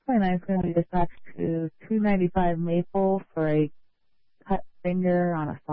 $6.29 is going to be dispatched to 295 Maple for a cut finger on a